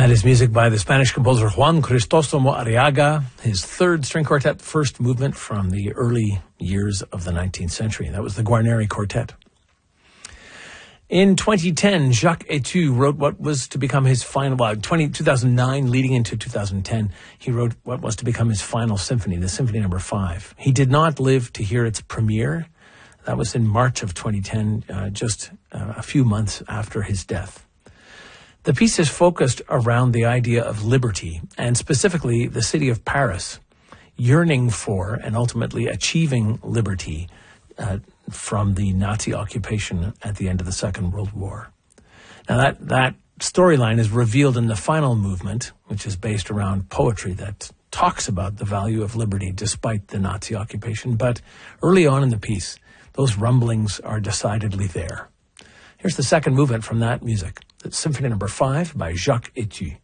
That is music by the Spanish composer Juan Crisóstomo Arriaga, his third string quartet, first movement from the early years of the 19th century. That was the Guarneri Quartet. In 2010, Jacques Etu wrote what was to become his final, 2009 leading into 2010, he wrote what was to become his final symphony, the Symphony No. 5. He did not live to hear its premiere. That was in March of 2010, just a few months after his death. The piece is focused around the idea of liberty, and specifically the city of Paris yearning for and ultimately achieving liberty from the Nazi occupation at the end of the Second World War. Now that storyline is revealed in the final movement, which is based around poetry that talks about the value of liberty despite the Nazi occupation. But early on in the piece, those rumblings are decidedly there. Here's the second movement from that music, the Symphony No. 5 by Jacques Etu.